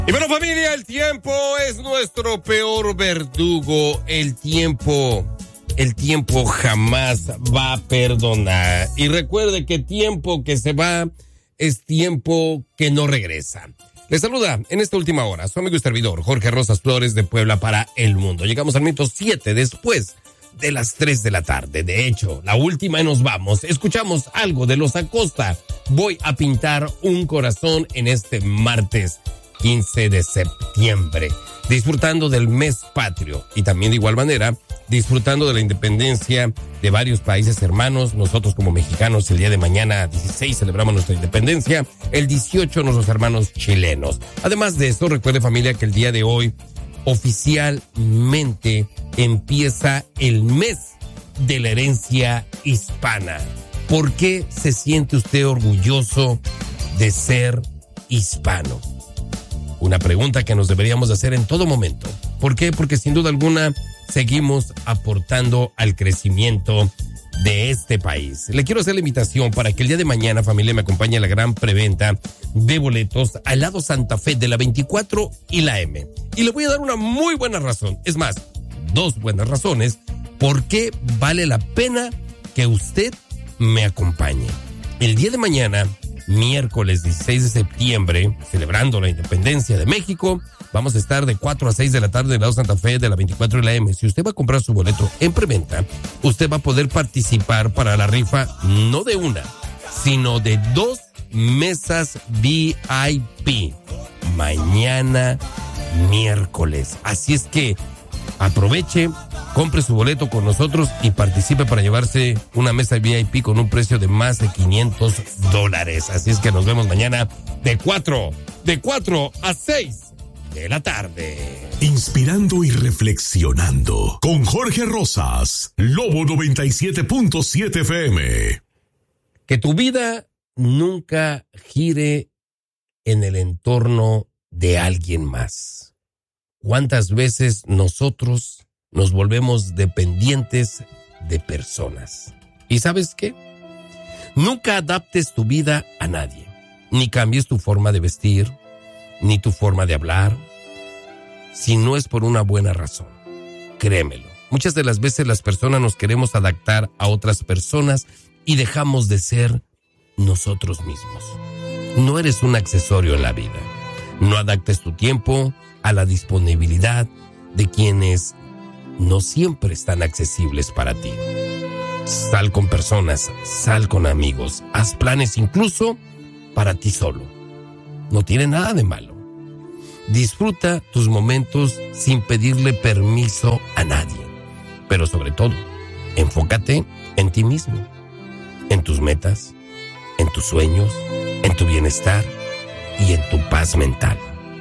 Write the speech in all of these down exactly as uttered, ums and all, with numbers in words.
Y bueno, familia, el tiempo es nuestro peor verdugo. El tiempo, el tiempo jamás va a perdonar. Y recuerde que tiempo que se va es tiempo que no regresa. Les saluda en esta última hora su amigo y servidor Jorge Rosas Flores de Puebla para el mundo. Llegamos al minuto siete después de las tres de la tarde. De hecho, la última y nos vamos. Escuchamos algo de Los Acosta. Voy a pintar un corazón en este martes quince de septiembre, disfrutando del mes patrio y también de igual manera disfrutando de la independencia de varios países hermanos. Nosotros como mexicanos el día de mañana dieciséis celebramos nuestra independencia, el dieciocho nuestros hermanos chilenos. Además de eso, recuerde familia que el día de hoy oficialmente empieza el mes de la herencia hispana. ¿Por qué se siente usted orgulloso de ser hispano? Una pregunta que nos deberíamos hacer en todo momento. ¿Por qué? Porque sin duda alguna seguimos aportando al crecimiento de este país. Le quiero hacer la invitación para que el día de mañana, familia, me acompañe a la gran preventa de boletos al lado Santa Fe de la veinticuatro y la M. Y le voy a dar una muy buena razón. Es más, dos buenas razones por qué vale la pena que usted me acompañe. El día de mañana, miércoles dieciséis de septiembre, celebrando la independencia de México, vamos a estar de cuatro a seis de la tarde en el lado Santa Fe de la veinticuatro y la M. Si usted va a comprar su boleto en preventa, usted va a poder participar para la rifa no de una, sino de dos mesas V I P. Mañana miércoles. Así es que aproveche, compre su boleto con nosotros y participe para llevarse una mesa V I P con un precio de más de quinientos dólares. Así es que nos vemos mañana de cuatro, de cuatro a seis de la tarde. Inspirando y reflexionando con Jorge Rosas, Lobo noventa y siete punto siete F M. Que tu vida nunca gire en el entorno de alguien más. ¿Cuántas veces nosotros nos volvemos dependientes de personas? ¿Y sabes qué? Nunca adaptes tu vida a nadie, ni cambies tu forma de vestir, ni tu forma de hablar, si no es por una buena razón. Créemelo. Muchas de las veces las personas nos queremos adaptar a otras personas y dejamos de ser nosotros mismos. No eres un accesorio en la vida. No adaptes tu tiempo a la disponibilidad de quienes no siempre están accesibles para ti. Sal con personas, sal con amigos, haz planes incluso para ti solo. No tiene nada de malo. Disfruta tus momentos sin pedirle permiso a nadie. Pero sobre todo, enfócate en ti mismo, en tus metas, en tus sueños, en tu bienestar y en tu paz mental.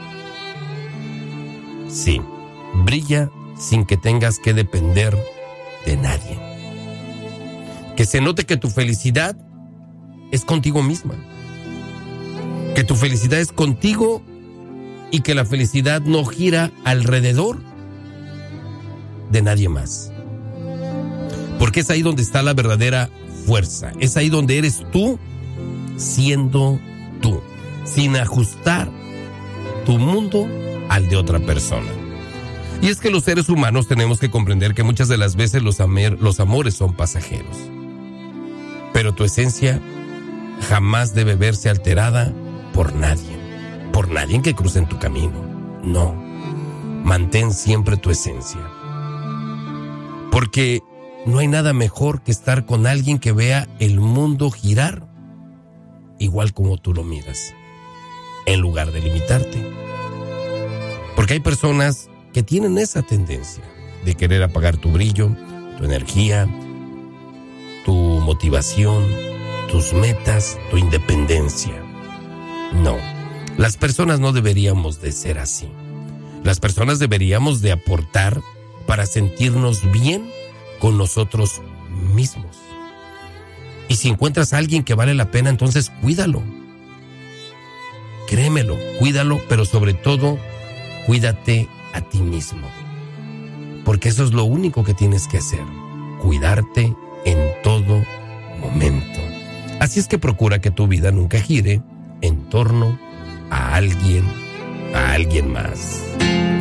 Sí, brilla sin que tengas que depender de nadie. Que se note que tu felicidad es contigo misma. Que tu felicidad es contigo y que la felicidad no gira alrededor de nadie más. Porque es ahí donde está la verdadera fuerza. Es ahí donde eres tú siendo tú, sin ajustar tu mundo al de otra persona. Y es que los seres humanos tenemos que comprender que muchas de las veces los, amer, los amores son pasajeros. Pero tu esencia jamás debe verse alterada por nadie, por nadie que cruce en tu camino. No, mantén siempre tu esencia. Porque no hay nada mejor que estar con alguien que vea el mundo girar igual como tú lo miras, en lugar de limitarte. Porque hay personas que tienen esa tendencia de querer apagar tu brillo, tu energía, tu motivación, tus metas, tu independencia. No, las personas no deberíamos de ser así. Las personas deberíamos de aportar para sentirnos bien con nosotros mismos. Y si encuentras a alguien que vale la pena, entonces cuídalo. Créemelo, cuídalo, pero sobre todo, cuídate a ti mismo. Porque eso es lo único que tienes que hacer, cuidarte en todo momento. Así es que procura que tu vida nunca gire en torno a alguien a alguien más.